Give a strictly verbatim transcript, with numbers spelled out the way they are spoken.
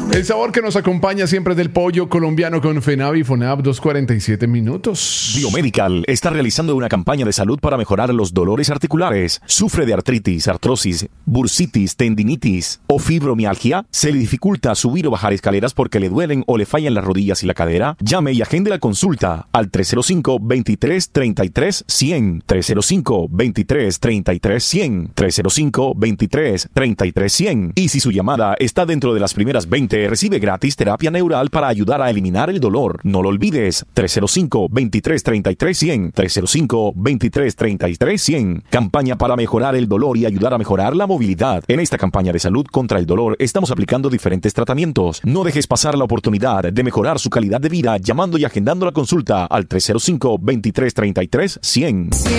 El sabor que nos acompaña siempre es del pollo colombiano con FENAV y FONAV, dos cuarenta y siete minutos. Biomedical está realizando una campaña de salud para mejorar los dolores articulares. ¿Sufre de artritis, artrosis, bursitis, tendinitis o fibromialgia? ¿Se le dificulta subir o bajar escaleras porque le duelen o le fallan las rodillas y la cadera? Llame y agende la consulta al tres cero cinco, veintitrés, treinta y tres, cien. tres cero cinco, veintitrés, treinta y tres, cien. tres cero cinco, veintitrés, treinta y tres, cien. Y si su llamada está dentro de las primeras veinte, recibe gratis terapia neural para ayudar a eliminar el dolor. No lo olvides. tres cero cinco, veintitrés, treinta y tres, cien. tres cero cinco, veintitrés, treinta y tres, cien. Campaña para mejorar el dolor y ayudar a mejorar la movilidad. En esta campaña de salud contra el dolor estamos aplicando diferentes tratamientos. No dejes pasar la oportunidad de mejorar su calidad de vida llamando y agendando la consulta al tres cero cinco, veintitrés, treinta y tres, cien.